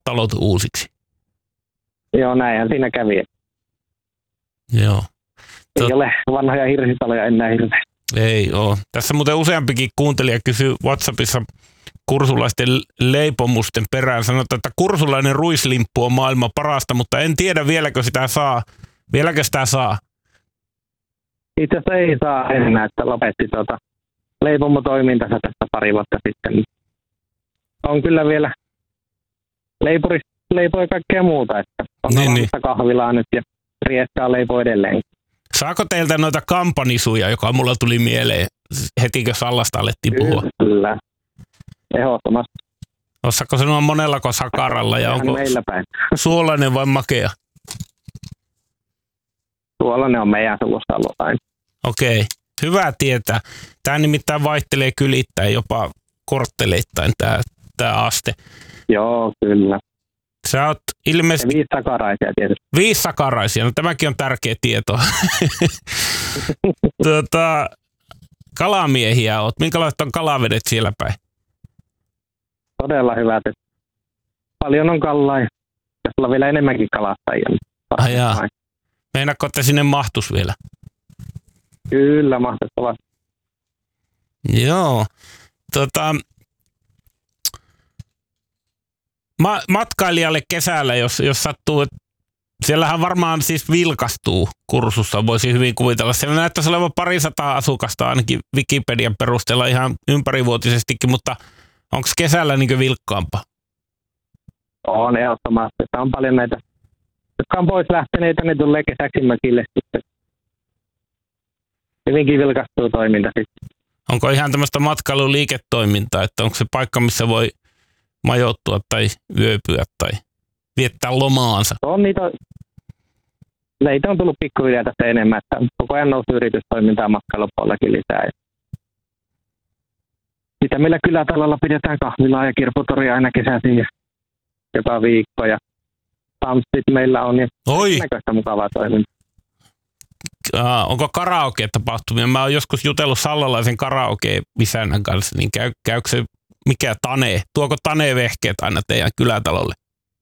talot uusiksi. Joo, näinhän siinä kävi. Joo. Ei ole vanhoja hirsitaloja enää hirveä. Ei oo. Tässä muuten useampikin kuuntelija kysyy WhatsAppissa kursulaisten leipomusten perään. Sanotaan, että kursulainen ruislimppu on maailman parasta, mutta en tiedä vieläkö sitä saa. Vieläkö sitä saa? Itse asiassa ei saa enää, että lopetti leipomotoimintansa tässä pari vuotta sitten. On kyllä vielä leipoi kaikkea muuta, että on niin. Kahvilaa nyt ja riestää leipoi edelleen. Saako teiltä noita kampanisuja, joka mulla tuli mieleen heti, kun Sallasta alettiin puhua? Kyllä, ehdottomasti. Osaatko sanoa monellako sakaralla ja onko meillä päin suolainen vai makea? Suolainen on meidän suvussa ollut aina. Okei, hyvä tietää. Tämä nimittäin vaihtelee kylittäin, jopa kortteleittain tämä aste. Joo, kyllä. Sä oot ilmeisesti... 5 sakaraisia tietysti. 5 sakaraisia, no tämäkin on tärkeä tieto. Kalamiehiä oot. Minkälaiset on kalavedet siellä päin? Todella hyvät. Paljon on kalaa ja sulla on vielä enemmänkin kalastajia. Ajaa. Meinaatko, että sinne mahtus vielä? Kyllä, mahtustavasti. Joo. Matkailijalle kesällä, jos sattuu, että siellähän varmaan siis vilkastuu kursussa, voisi hyvin kuvitella. Siellä näyttäisi olevan 200 asukasta ainakin Wikipedian perusteella ihan ympärivuotisestikin, mutta onko kesällä niin vilkkaampaa? On ehdottomasti. On paljon näitä, jotka on pois lähteneitä, ne tulee kesäksi mökille sitten. Hyvinkin vilkastuu toiminta sitten. Onko ihan tämmöistä matkailuliiketoimintaa, että onko se paikka, missä voi majoittua tai yöpyä tai viettää lomaansa? On Leitä on tullut pikkuhiljaa tästä enemmän, että koko ajan nousi yritystoimintaa matkailupuolellakin lisää. Sitä meillä kylätalolla pidetään kahvilaa ja kirpputoria aina kesäisin ja joka viikko ja tanssit meillä on ja näköistä mukavaa toimintaa. Onko karaoke-tapahtumia? Mä oon joskus jutellut sallalaisen karaoke-isännän kanssa, niin käykö se mikä Tane? Tuoko Tane-vehkeet aina teidän kylätalolle?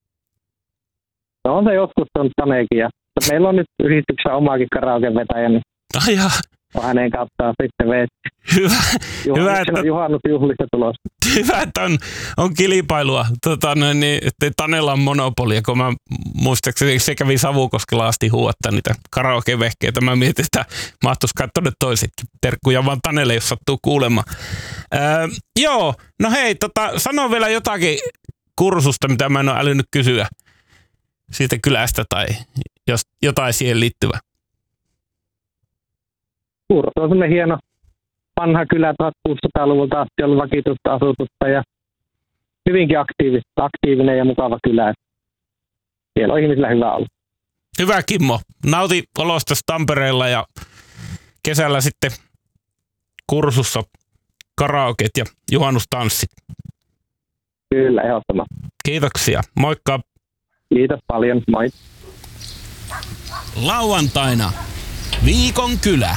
No on se joskus on Taneekin ja meillä on nyt yhdistyksessä omaakin karaoke-vetäjä, niin on hänen kauttaan sitten veetti. Hyvä, että juhannusjuhlista tulossa. Hyvä, että on kilpailua. Että Tanella on monopolia, kun mä muistaakseni se kävi Savukoskella asti huuattaa niitä karaoke-vehkeitä. Mä mietin, että mahtuisi katsoa toisetkin. Terkkuja vaan Tanelle, jos sattuu kuulemaan. Joo, no hei, sano vielä jotakin kursusta, mitä mä en ole älynyt kysyä siitä kylästä tai jos jotain siihen liittyvää. Kursu on semmoinen hieno vanha kylä 1600-luvulta asti ollut vakituista asutusta ja hyvinkin aktiivinen ja mukava kylä. Siellä on ihmisillä hyvä olla. Hyvä Kimmo. Nauti olosta Tampereella ja kesällä sitten kursussa karaoket ja juhannustanssit. Kyllä, ehdottomasti. Kiitoksia. Moikka. Kiitos paljon. Moi. Lauantaina Viikon kylä.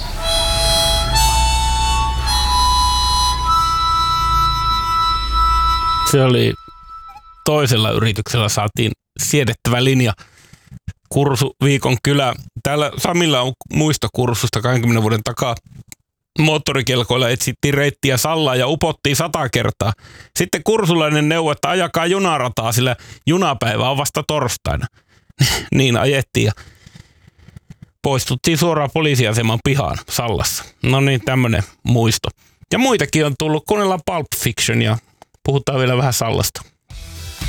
Se oli toisella yrityksellä saatiin siedettävä linja. Kursu Viikon kylä. Täällä Samilla on muista kursusta 20 vuoden takaa. Moottorikelkoilla etsittiin reittiä Sallaan ja upottiin 100 kertaa. Sitten kursulainen neuvoi, että ajakaa junarataa, sillä junapäivä on vasta torstaina. Niin ajettiin ja poistuttiin suoraan poliisiaseman pihaan Sallassa. No niin, tämmönen muisto. Ja muitakin on tullut. Kuunnellaan Pulp Fiction ja puhutaan vielä vähän Sallasta.